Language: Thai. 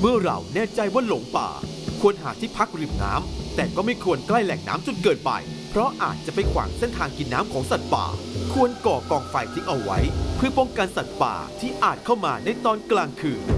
เมื่อเราแน่ใจว่าหลงป่าควรหาที่พักริมน้ำแต่ก็ไม่ควรใกล้แหล่งน้ำจนเกินไปเพราะอาจจะไปขวางเส้นทางกินน้ำของสัตว์ป่าควรก่อกองไฟทิ้งเอาไว้เพื่อป้องกันสัตว์ป่าที่อาจเข้ามาในตอนกลางคืน